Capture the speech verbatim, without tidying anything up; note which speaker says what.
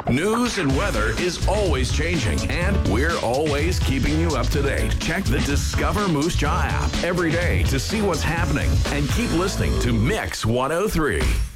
Speaker 1: News and weather is always changing, and we're always keeping you up to date. Check the Discover Moose Jaw app every day to see what's happening, and keep listening to Mix one oh three.